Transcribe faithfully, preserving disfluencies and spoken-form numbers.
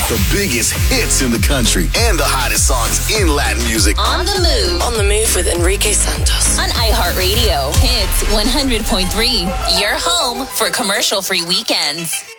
The biggest hits in the country and the hottest songs in Latin music. On the move. On the move with Enrique Santos. On iHeartRadio. Hits one hundred point three. Your home for commercial-free weekends.